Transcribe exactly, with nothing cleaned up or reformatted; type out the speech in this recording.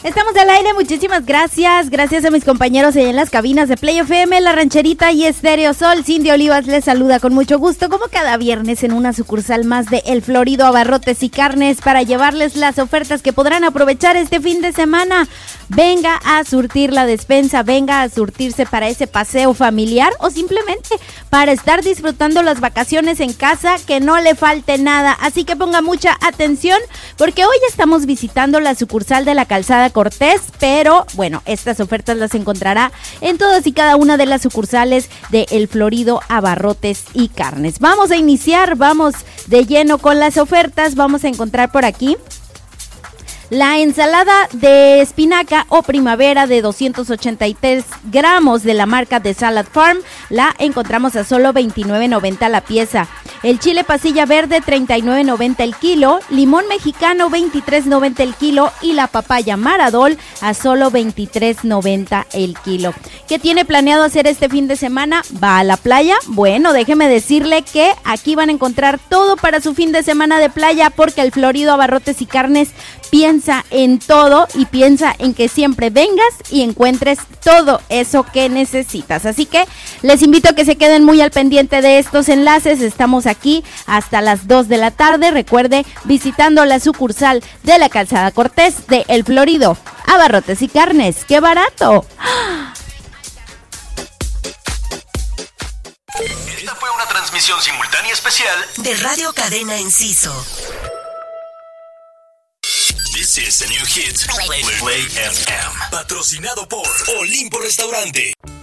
Estamos al aire, muchísimas gracias. Gracias a mis compañeros allá en las cabinas de Play F M, La Rancherita y Estéreo Sol. Cindy Olivas les saluda con mucho gusto, como cada viernes en una sucursal más de El Florido Abarrotes y Carnes, para llevarles las ofertas que podrán aprovechar este fin de semana. Venga a surtir la despensa, venga a surtirse para ese paseo familiar o simplemente para estar disfrutando las vacaciones en casa, que no le falte nada. Así que ponga mucha atención, porque hoy estamos visitando la sucursal de la Calzada Cortés, pero bueno, estas ofertas las encontrará en todas y cada una de las sucursales de El Florido Abarrotes y Carnes. Vamos a iniciar, vamos de lleno con las ofertas. Vamos a encontrar por aquí la ensalada de espinaca o primavera de doscientos ochenta y tres gramos de la marca de Salad Farm. La encontramos a solo veintinueve noventa la pieza. El chile pasilla verde treinta y nueve noventa el kilo. Limón mexicano veintitrés noventa el kilo. Y la papaya Maradol a solo veintitrés noventa el kilo. ¿Qué tiene planeado hacer este fin de semana? ¿Va a la playa? Bueno, déjeme decirle que aquí van a encontrar todo para su fin de semana de playa, porque El Florido Abarrotes y Carnes piensa en todo y piensa en que siempre vengas y encuentres todo eso que necesitas. Así que les invito a que se queden muy al pendiente de estos enlaces. Estamos aquí hasta las dos de la tarde. Recuerde, visitando la sucursal de la Calzada Cortés de El Florido Abarrotes y Carnes. ¡Qué barato! Esta fue una transmisión simultánea especial de Radio Cadena Enciso. This is a new hit. Play, Play F M. Patrocinado por Olimpo Restaurante.